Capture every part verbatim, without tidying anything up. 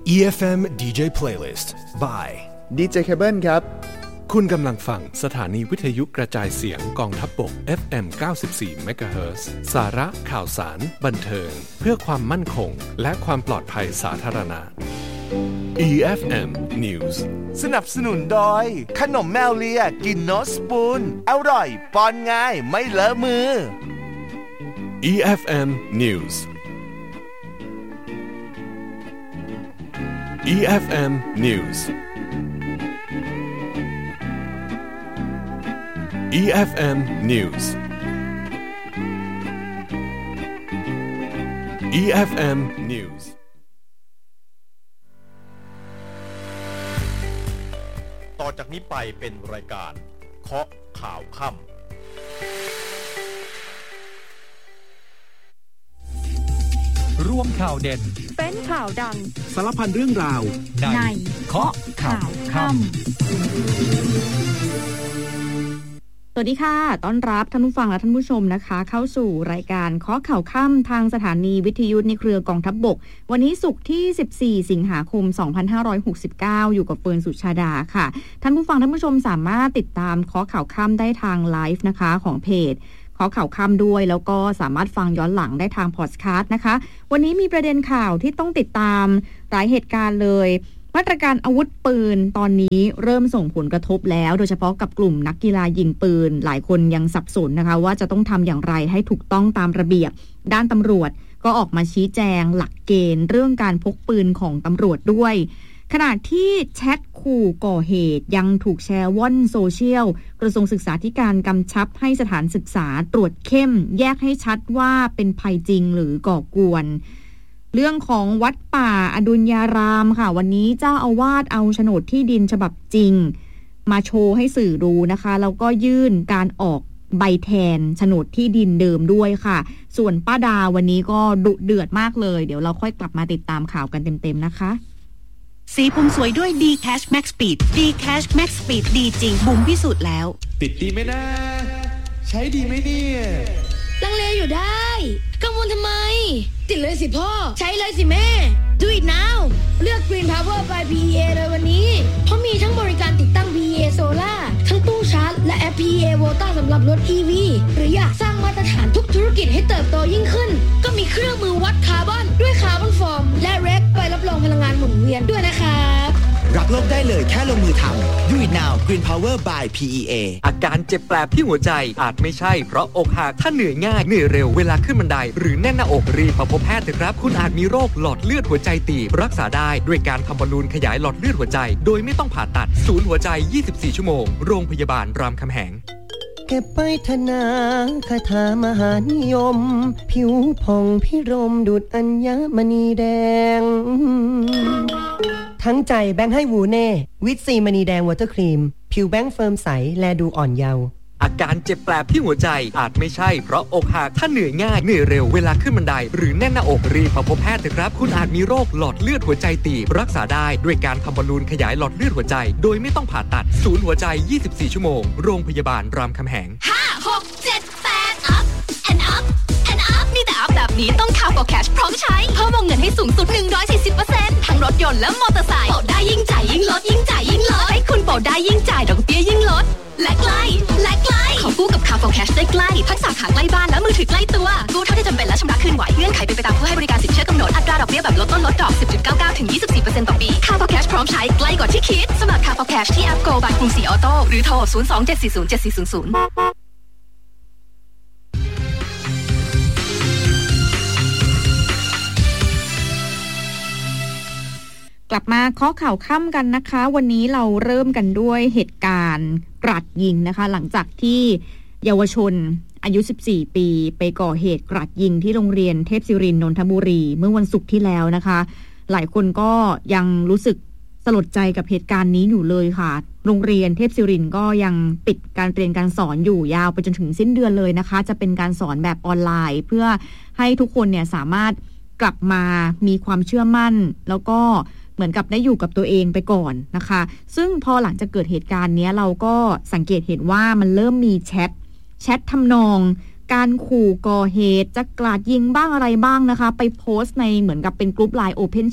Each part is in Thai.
อี เอฟ เอ็ม ดี เจ Playlist by ดี เจ Cable ครับคุณกำลังฟังสถานีวิทยุกระจายเสียงกองทัพบก เอฟ เอ็ม เก้าสิบสี่ เมกะเฮิรตซ์ สาระข่าวสารบันเทิงเพื่อความมั่นคงและความปลอดภัยสาธารณะ อี เอฟ เอ็ม News สนับสนุนโดยขนมแมวเลียกินโนสปูนอร่อยป้อนง่ายไม่เลอะมืออี เอฟ เอ็ม News อี เอฟ เอ็ม News อี เอฟ เอ็ม News อี เอฟ เอ็ม News ต่อจากนี้ไปเป็นรายการเคาะข่าวค่ำร่วมข่าวเด่นเป็นข่าวดังสารพันเรื่องราวในเคาะข่าวค่ำสวัสดีค่ะต้อนรับท่านผู้ฟังและท่านผู้ชมนะคะเข้าสู่รายการเคาะข่าวค่ำทางสถานีวิทยุในเครือกองทัพบกวันนี้ศุกร์ที่สิบสี่สิงหาคมสองพันห้าร้อยหกสิบเก้าอยู่กับเฟิร์นสุชาดาค่ะท่านผู้ฟังท่านผู้ชมสามารถติดตามเคาะข่าวค่ำได้ทางไลฟ์นะคะของเพจเคาะข่าวค่ำด้วยแล้วก็สามารถฟังย้อนหลังได้ทางพอดแคสต์นะคะวันนี้มีประเด็นข่าวที่ต้องติดตามหลายเหตุการณ์เลยมาตรการอาวุธปืนตอนนี้เริ่มส่งผลกระทบแล้วโดยเฉพาะกับกลุ่มนักกีฬายิงปืนหลายคนยังสับสนนะคะว่าจะต้องทำอย่างไรให้ถูกต้องตามระเบียบด้านตำรวจก็ออกมาชี้แจงหลักเกณฑ์เรื่องการพกปืนของตำรวจด้วยขณะที่แชทขู่ก่อเหตุยังถูกแชร์ว่อนโซเชียลกระทรวงศึกษาธิการกำชับให้สถานศึกษาตรวจเข้มแยกให้ชัดว่าเป็นภัยจริงหรือก่อกวนเรื่องของวัดป่าอดุลยารามค่ะวันนี้เจ้าอาวาสเอาโฉนดที่ดินฉบับจริงมาโชว์ให้สื่อดูนะคะแล้วก็ยื่นการออกใบแทนโฉนดที่ดินเดิมด้วยค่ะส่วนป้าดาวันนี้ก็ดุเดือดมากเลยเดี๋ยวเราค่อยกลับมาติดตามข่าวกันเต็มๆนะคะสีผมสวยด้วย D-Cash Max Speed D-Cash Max Speed ดีจริงบุ๋มพิสูจน์แล้วติดดีไหมนะใช้ดีไหมเนี่ยลังเลอยู่ได้กังวลทำไมติดเลยสิพ่อใช้เลยสิแม่ Do it now เลือก Green Power by พี อี เอ เลยวันนี้เพราะมีทั้งบริการติดตั้ง พี อี เอ Solar ทั้งตู้ชาร์จและแอป พี อี เอ Volta สำหรับรถ อี วี หรืออยากสร้างมาตรฐานทุกธุรกิจให้เติบโตยิ่งขึ้นก็มีเครื่องมือวัดคาร์บอนด้วยคาร์บอนฟอร์มและเรคใบรับรองพลังงานหมุนเวียนด้วยนะครับรักโลกได้เลยแค่ลงมือทำ Do it now Green Power by พี อี เออาการเจ็บแปลบที่หัวใจอาจไม่ใช่เพราะอกหักถ้าเหนื่อยง่ายเหนื่อยเร็วเวลาขึ้นบันไดหรือแน่นหน้าอกรีบมาพบแพทย์เถอะครับคุณอาจมีโรคหลอดเลือดหัวใจตีบรักษาได้ด้วยการทำบอลลูนขยายหลอดเลือดหัวใจโดยไม่ต้องผ่าตัดศูนย์หัวใจยี่สิบสี่ชั่วโมงโรงพยาบาลรามคำแหงเก็บไปธนาคาถามหานิยมผิวผ่องพิรมดุจอัญมณีแดงทั้งใจแบงค์ให้วูเน่วิตซีมณีแดงวอเตอร์ครีมผิวแบงค์เฟิร์มใสแลดูอ่อนเยาว์อาการเจ็บแปลบที่หัวใจอาจไม่ใช่เพราะอกหักถ้าเหนื่อยง่ายเหนื่อยเร็วเวลาขึ้นบันไดหรือแน่นหน้าอกรีบมาพบแพทย์เถอะครับคุณอาจมีโรคหลอดเลือดหัวใจตีบรักษาได้ด้วยการทำบอลลูนขยายหลอดเลือดหัวใจโดยไม่ต้องผ่าตัดศูนย์หัวใจยี่สิบสี่ชั่วโมงโรงพยาบาลรามคำแหงห้า หก เจ็ด แปด up and up and up มีแต่อัพแบบนี้ต้องข่าวกับแคชพร้อมใช้เพิ่มวงเงินให้สูงสุด หนึ่งร้อยสี่สิบเปอร์เซ็นต์ ทั้งรถยนต์และมอเตอร์ไซค์โปรได้ยิ่งจ่ายยิ่งลดยิ่งจ่ายยิ่งลดให้คุณโปรได้ยิ่งจ่ายดอกเบี้ยยิ่งลดและใกล้และใกล้ขอกู้กับคาร์ฟอร์แคชได้ใกล้ทั้งสาขาใกล้บ้านและมือถือใกล้ตัวกู้เท่าที่จำเป็นและชำระคืนไหวเงื่อนไขเป็นไปตามผู้ให้บริการสินเชื่อกำหนดอัตราดอกเบี้ยแบบลดต้นลดดอก สิบจุดเก้าเก้า ถึง ยี่สิบสี่เปอร์เซ็นต์ ต่อปีคาร์ฟอร์แคชพร้อมใช้ใกล้กว่าที่คิดสมัครคาร์ฟอร์แคชที่แอป Go by กรุงศรีออโต้หรือโทรศูนย์ สอง เจ็ด สี่ ศูนย์ เจ็ด สี่ ศูนย์ ศูนย์กลับมาเคาะข่าวค่ำกันนะคะวันนี้เราเริ่มกันด้วยเหตุการณ์กราดยิงนะคะหลังจากที่เยาวชนอายุสิบสี่ปีไปก่อเหตุกราดยิงที่โรงเรียนเทพศิรินทร์นนทบุรีเมื่อวันศุกร์ที่แล้วนะคะหลายคนก็ยังรู้สึกสลดใจกับเหตุการณ์นี้อยู่เลยค่ะโรงเรียนเทพศิรินทร์ก็ยังปิดการเรียนการสอนอยู่ยาวไปจนถึงสิ้นเดือนเลยนะคะจะเป็นการสอนแบบออนไลน์เพื่อให้ทุกคนเนี่ยสามารถกลับมามีความเชื่อมั่นแล้วก็เหมือนกับได้อยู่กับตัวเองไปก่อนนะคะซึ่งพอหลังจากเกิดเหตุการณ์นี้เราก็สังเกตเห็นว่ามันเริ่มมีแชทแชททำนองการขู่ก่อเหตุจะกราดยิงบ้างอะไรบ้างนะคะไปโพสต์ในเหมือนกับเป็นกลุ่ม ไลน์ Open Chat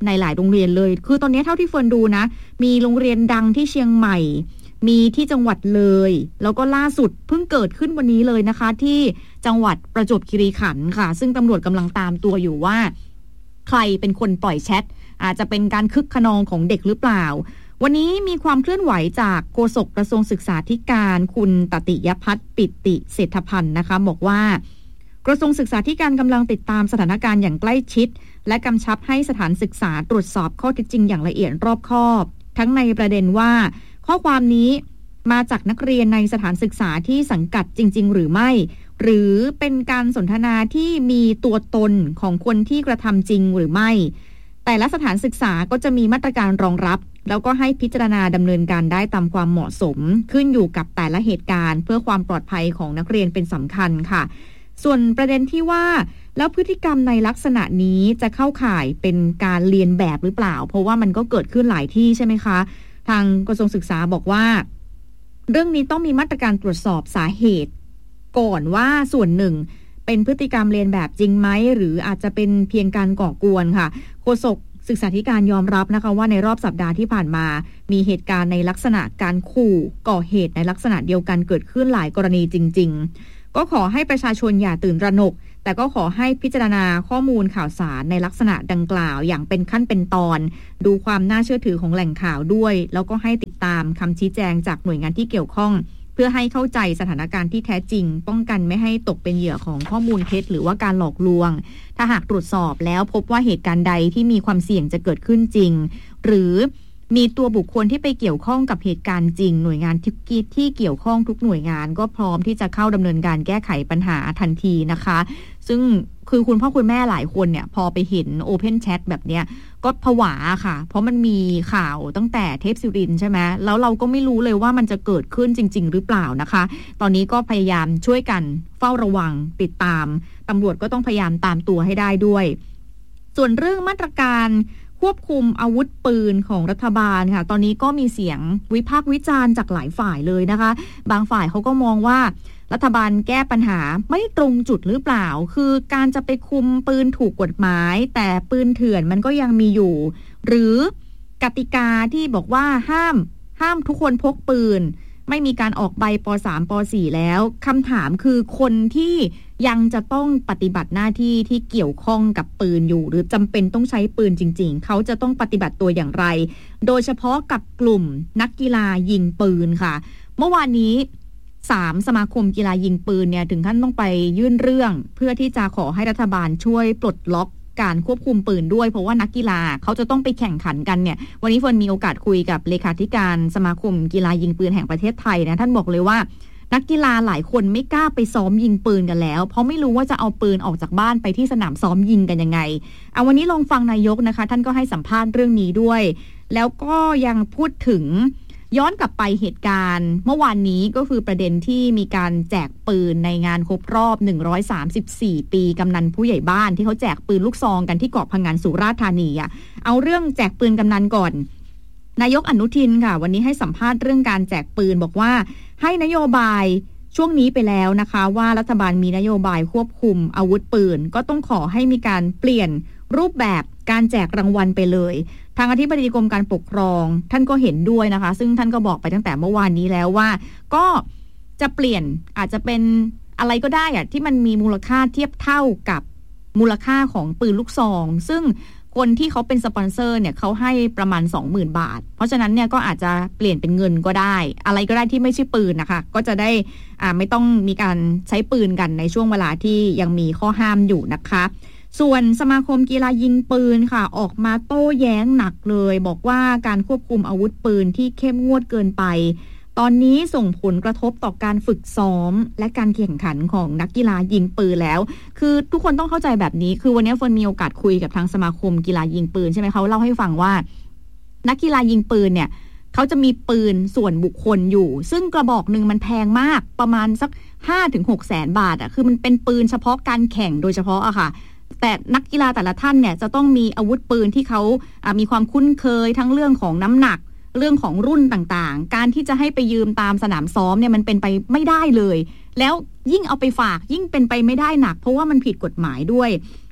ในหลายโรงเรียนเลยคือตอนนี้เท่าที่เฟิร์นดูนะมีโรงเรียนดังที่เชียงใหม่มีที่จังหวัดเลยแล้วก็ล่าสุดเพิ่งเกิดขึ้นวันนี้เลยนะคะที่จังหวัดประจวบคีรีขันธ์ค่ะซึ่งตำรวจกำลังตามตัวอยู่ว่าใครเป็นคนปล่อยแชทอาจจะเป็นการคึกขนองของเด็กหรือเปล่าวันนี้มีความเคลื่อนไหวจากโฆษกกระทรวงศึกษาธิการคุณตติยพัฒน์ปิติเศรษฐพันธ์นะคะบอกว่ากระทรวงศึกษาธิการกำลังติดตามสถานการณ์อย่างใกล้ชิดและกำชับให้สถานศึกษาตรวจสอบข้อเท็จจริงอย่างละเอียดรอบคอบทั้งในประเด็นว่าข้อความนี้มาจากนักเรียนในสถานศึกษาที่สังกัดจริงๆหรือไม่หรือเป็นการสนทนาที่มีตัวตนของคนที่กระทำจริงหรือไม่แต่ละสถานศึกษาก็จะมีมาตรการรองรับแล้วก็ให้พิจารณาดำเนินการได้ตามความเหมาะสมขึ้นอยู่กับแต่ละเหตุการณ์เพื่อความปลอดภัยของนักเรียนเป็นสำคัญค่ะส่วนประเด็นที่ว่าแล้วพฤติกรรมในลักษณะนี้จะเข้าข่ายเป็นการเรียนแบบหรือเปล่าเพราะว่ามันก็เกิดขึ้นหลายที่ใช่ไหมคะทางกระทรวงศึกษาบอกว่าเรื่องนี้ต้องมีมาตรการตรวจสอบสาเหตุก่อนว่าส่วนหนึ่งเป็นพฤติกรรมเรียนแบบจริงไหมหรืออาจจะเป็นเพียงการก่อกวนค่ะโฆษกศึกษาธิการยอมรับนะคะว่าในรอบสัปดาห์ที่ผ่านมามีเหตุการณ์ในลักษณะการขู่ก่อเหตุในลักษณะเดียวกันเกิดขึ้นหลายกรณีจริงๆก็ขอให้ประชาชนอย่าตื่นตระหนกแต่ก็ขอให้พิจารณาข้อมูลข่าวสารในลักษณะดังกล่าวอย่างเป็นขั้นเป็นตอนดูความน่าเชื่อถือของแหล่งข่าวด้วยแล้วก็ให้ติดตามคำชี้แจงจากหน่วยงานที่เกี่ยวข้องเพื่อให้เข้าใจสถานการณ์ที่แท้จริงป้องกันไม่ให้ตกเป็นเหยื่อของข้อมูลเท็จหรือว่าการหลอกลวงถ้าหากตรวจสอบแล้วพบว่าเหตุการณ์ใดที่มีความเสี่ยงจะเกิดขึ้นจริงหรือมีตัวบุคคลที่ไปเกี่ยวข้องกับเหตุการณ์จริงหน่วยงานที่ที่เกี่ยวข้องทุกหน่วยงานก็พร้อมที่จะเข้าดำเนินการแก้ไขปัญหาทันทีนะคะซึ่งคือคุณพ่อคุณแม่หลายคนเนี่ยพอไปเห็น Open Chat แบบเนี้ยก็ผวาค่ะเพราะมันมีข่าวตั้งแต่เทพศิรินทร์ใช่ไหมแล้วเราก็ไม่รู้เลยว่ามันจะเกิดขึ้นจริงๆหรือเปล่านะคะตอนนี้ก็พยายามช่วยกันเฝ้าระวังติดตามตำรวจก็ต้องพยายามตามตัวให้ได้ด้วยส่วนเรื่องมาตรการควบคุมอาวุธปืนของรัฐบาลค่ะตอนนี้ก็มีเสียงวิพากษ์วิจารณ์จากหลายฝ่ายเลยนะคะบางฝ่ายเขาก็มองว่ารัฐบาลแก้ปัญหาไม่ตรงจุดหรือเปล่าคือการจะไปคุมปืนถูกกฎหมายแต่ปืนเถื่อนมันก็ยังมีอยู่หรือกติกาที่บอกว่าห้ามห้ามทุกคนพกปืนไม่มีการออกใบป สาม ป สี่ แล้วคำถามคือคนที่ยังจะต้องปฏิบัติหน้าที่ที่เกี่ยวข้องกับปืนอยู่หรือจำเป็นต้องใช้ปืนจริงๆเขาจะต้องปฏิบัติตัวอย่างไรโดยเฉพาะกับกลุ่มนักกีฬายิงปืนค่ะเมื่อวานนี้สามสมาคมกีฬายิงปืนเนี่ยถึงขั้นต้องไปยื่นเรื่องเพื่อที่จะขอให้รัฐบาลช่วยปลดล็อกการควบคุมปืนด้วยเพราะว่านักกีฬาเขาจะต้องไปแข่งขันกันเนี่ยวันนี้เฟิร์นมีโอกาสคุยกับเลขาธิการสมาคมกีฬายิงปืนแห่งประเทศไทยนะท่านบอกเลยว่านักกีฬาหลายคนไม่กล้าไปซ้อมยิงปืนกันแล้วเพราะไม่รู้ว่าจะเอาปืนออกจากบ้านไปที่สนามซ้อมยิงกันยังไงเอาวันนี้ลองฟังนายกนะคะท่านก็ให้สัมภาษณ์เรื่องนี้ด้วยแล้วก็ยังพูดถึงย้อนกลับไปเหตุการณ์เมื่อวานนี้ก็คือประเด็นที่มีการแจกปืนในงานครบรอบหนึ่งร้อยสามสิบสี่ปีกำนันผู้ใหญ่บ้านที่เขาแจกปืนลูกซองกันที่เกาะพะงันสุราษฎร์ธานีอ่ะเอาเรื่องแจกปืนกำนันก่อนนายกอนุทินค่ะวันนี้ให้สัมภาษณ์เรื่องการแจกปืนบอกว่าให้นโยบายช่วงนี้ไปแล้วนะคะว่ารัฐบาลมีนโยบายควบคุมอาวุธปืนก็ต้องขอให้มีการเปลี่ยนรูปแบบการแจกรางวัลไปเลยทางอธิบดีกรมการปกครองท่านก็เห็นด้วยนะคะซึ่งท่านก็บอกไปตั้งแต่เมื่อวานนี้แล้วว่าก็จะเปลี่ยนอาจจะเป็นอะไรก็ได้อะที่มันมีมูลค่าเทียบเท่ากับมูลค่าของปืนลูกซองซึ่งคนที่เขาเป็นสปอนเซอร์เนี่ยเขาให้ประมาณ สองหมื่น บาทเพราะฉะนั้นเนี่ยก็อาจจะเปลี่ยนเป็นเงินก็ได้อะไรก็ได้ที่ไม่ใช่ปืนนะคะก็จะได้อ่าไม่ต้องมีการใช้ปืนกันในช่วงเวลาที่ยังมีข้อห้ามอยู่นะคะส่วนสมาคมกีฬายิงปืนค่ะออกมาโต้แย้งหนักเลยบอกว่าการควบคุมอาวุธปืนที่เข้มงวดเกินไปตอนนี้ส่งผลกระทบต่อการฝึกซ้อมและการแข่งขันของนักกีฬายิงปืนแล้วคือทุกคนต้องเข้าใจแบบนี้คือวันนี้เฟิร์นมีโอกาสคุยกับทางสมาคมกีฬายิงปืนใช่ไหมเขาเล่าให้ฟังว่านักกีฬายิงปืนเนี่ยเขาจะมีปืนส่วนบุคคลอยู่ซึ่งกระบอกหนึ่งมันแพงมากประมาณสัก ห้าถึงหก แสนบาทอ่ะคือมันเป็นปืนเฉพาะการแข่งโดยเฉพาะอะค่ะแต่นักกีฬาแต่ละท่านเนี่ยจะต้องมีอาวุธปืนที่เขาอ่ามีความคุ้นเคยทั้งเรื่องของน้ำหนักเรื่องของรุ่นต่างๆการที่จะให้ไปยืมตามสนามซ้อมเนี่ยมันเป็นไปไม่ได้เลยแล้วยิ่งเอาไปฝากยิ่งเป็นไปไม่ได้หนักเพราะว่ามันผิดกฎหมายด้วยท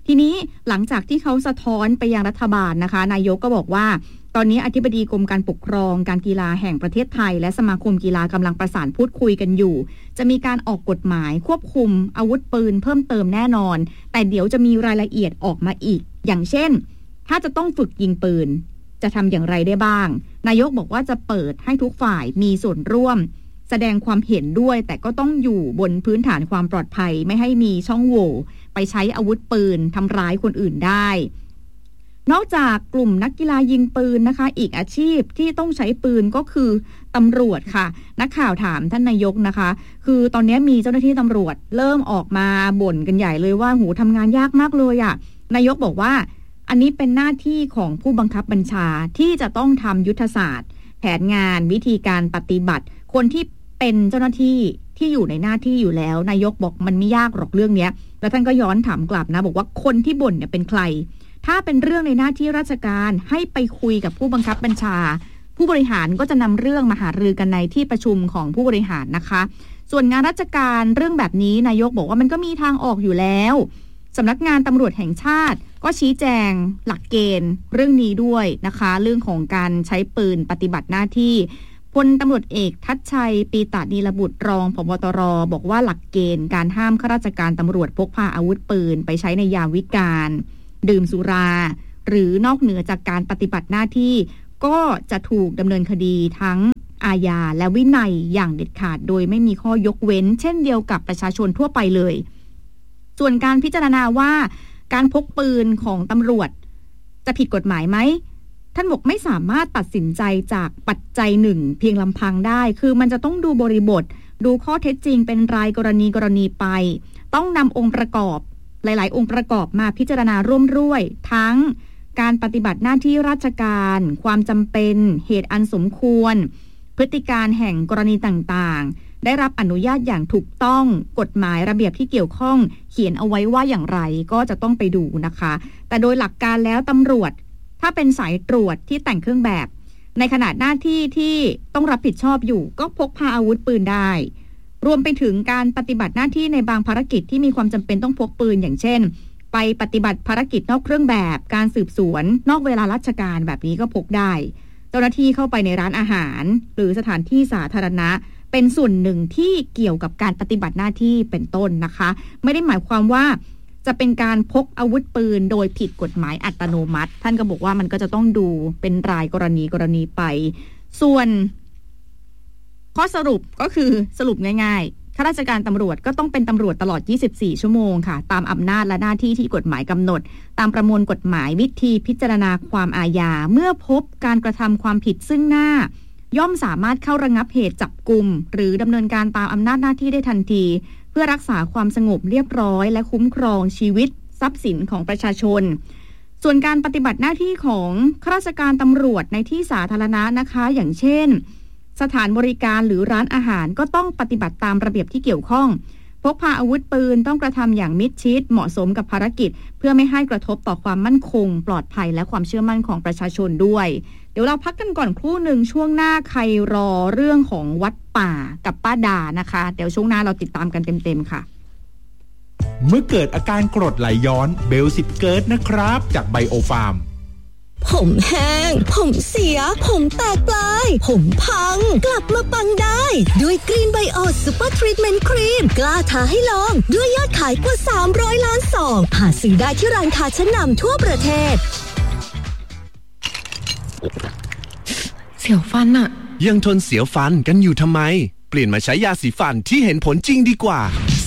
ทีนี้หลังจากที่เขาสะท้อนไปยังรัฐบาลนะคะนายกก็บอกว่าตอนนี้อธิบดีกรมการปกครองการกีฬาแห่งประเทศไทยและสมาคมกีฬากำลังประสานพูดคุยกันอยู่จะมีการออกกฎหมายควบคุมอาวุธปืนเพิ่มเติมแน่นอนแต่เดี๋ยวจะมีรายละเอียดออกมาอีกอย่างเช่นถ้าจะต้องฝึกยิงปืนจะทำอย่างไรได้บ้างนายกบอกว่าจะเปิดให้ทุกฝ่ายมีส่วนร่วมแสดงความเห็นด้วยแต่ก็ต้องอยู่บนพื้นฐานความปลอดภัยไม่ให้มีช่องโหว่ไปใช้อาวุธปืนทำร้ายคนอื่นได้นอกจากกลุ่มนักกีฬายิงปืนนะคะอีกอาชีพที่ต้องใช้ปืนก็คือตำรวจค่ะนักข่าวถามท่านนายกนะคะคือตอนนี้มีเจ้าหน้าที่ตำรวจเริ่มออกมาบ่นกันใหญ่เลยว่าหูทำงานยากมากเลยอ่ะนายกบอกว่าอันนี้เป็นหน้าที่ของผู้บังคับบัญชาที่จะต้องทำยุทธศาสตร์แผนงานวิธีการปฏิบัติคนที่เป็นเจ้าหน้าที่ที่อยู่ในหน้าที่อยู่แล้วนายกบอกมันไม่ยากหรอกเรื่องนี้แล้วท่านก็ย้อนถามกลับนะบอกว่าคนที่บ่นเนี่ยเป็นใครถ้าเป็นเรื่องในหน้าที่ราชการให้ไปคุยกับผู้บังคับบัญชาผู้บริหารก็จะนำเรื่องมาหารือกันในที่ประชุมของผู้บริหารนะคะส่วนงานราชการเรื่องแบบนี้นายกบอกว่ามันก็มีทางออกอยู่แล้วสำนักงานตำรวจแห่งชาติก็ชี้แจงหลักเกณฑ์เรื่องนี้ด้วยนะคะเรื่องของการใช้ปืนปฏิบัติหน้าที่พลตำรวจเอกทัชชัยปีตะนีรบุตรรองผบ.ตร.บอกว่าหลักเกณฑ์การห้ามข้าราชการตำรวจพกพาอาวุธปืนไปใช้ในยามวิกาลดื่มสุราหรือนอกเหนือจากการปฏิบัติหน้าที่ก็จะถูกดำเนินคดีทั้งอาญาและวินัยอย่างเด็ดขาดโดยไม่มีข้อยกเว้นเช่นเดียวกับประชาชนทั่วไปเลยส่วนการพิจารณาว่าการพกปืนของตำรวจจะผิดกฎหมายไหมท่านบอกไม่สามารถตัดสินใจจากปัจจัยหนึ่งเพียงลำพังได้คือมันจะต้องดูบริบทดูข้อเท็จจริงเป็นรายกรณีกรณีไปต้องนำองค์ประกอบหลายๆองค์ประกอบมาพิจารณาร่วมด้วยทั้งการปฏิบัติหน้าที่ราชการความจำเป็นเหตุอันสมควรพฤติการแห่งกรณีต่างๆได้รับอนุญาตอย่างถูกต้องกฎหมายระเบียบที่เกี่ยวข้องเขียนเอาไว้ว่าอย่างไรก็จะต้องไปดูนะคะแต่โดยหลักการแล้วตำรวจถ้าเป็นสายตรวจที่แต่งเครื่องแบบในขณะหน้าที่ที่ต้องรับผิดชอบอยู่ก็พกพาอาวุธปืนได้รวมไปถึงการปฏิบัติหน้าที่ในบางภารกิจที่มีความจำเป็นต้องพกปืนอย่างเช่นไปปฏิบัติภารกิจนอกเครื่องแบบการสืบสวนนอกเวลาราชการแบบนี้ก็พกได้เจ้าหน้าที่เข้าไปในร้านอาหารหรือสถานที่สาธารณะเป็นส่วนหนึ่งที่เกี่ยวกับการปฏิบัติหน้าที่เป็นต้นนะคะไม่ได้หมายความว่าจะเป็นการพกอาวุธปืนโดยผิดกฎหมายอัตโนมัติท่านก็บอกว่ามันก็จะต้องดูเป็นรายกรณีกรณีไปส่วนข้อสรุปก็คือสรุปง่ายๆข้าราชการตำรวจก็ต้องเป็นตำรวจตลอดยี่สิบสี่ชั่วโมงค่ะตามอำนาจและหน้าที่ที่กฎหมายกำหนดตามประมวลกฎหมายวิธีพิจารณาความอาญาเมื่อพบการกระทำความผิดซึ่งหน้าย่อมสามารถเข้าระงับเหตุจับกุมหรือดำเนินการตามอำนาจหน้าที่ได้ทันทีเพื่อรักษาความสงบเรียบร้อยและคุ้มครองชีวิตทรัพย์สินของประชาชนส่วนการปฏิบัติหน้าที่ของข้าราชการตำรวจในที่สาธารณะนะคะอย่างเช่นสถานบริการหรือร้านอาหารก็ต้องปฏิบัติตามระเบียบที่เกี่ยวข้องพกพาอาวุธปืนต้องกระทำอย่างมิดชิดเหมาะสมกับภารกิจเพื่อไม่ให้กระทบต่อความมั่นคงปลอดภัยและความเชื่อมั่นของประชาชนด้วยเดี๋ยวเราพักกันก่อนครู่หนึ่งช่วงหน้าใครรอเรื่องของวัดป่ากับป้าดานะคะเดี๋ยวช่วงหน้าเราติดตามกันเต็มๆค่ะเมื่อเกิดอาการกรดไหลย้อนเบลสิบเกิร์ตนะครับจากไบโอฟาร์มผมแห้งผมเสียผมแตกปลายผมพังกลับมาปังได้ด้วยกรีนไบโอซูเปอร์ทรีทเมนต์ครีมกล้าท้าให้ลองด้วยยอดขายกว่าสามร้อยล้านซองหาซื้อได้ที่ร้านค้าชั้นนำทั่วประเทศเสียวฟันอะยังทนเสียวฟันกันอยู่ทำไมเปลี่ยนมาใช้ยาสีฟันที่เห็นผลจริงดีกว่า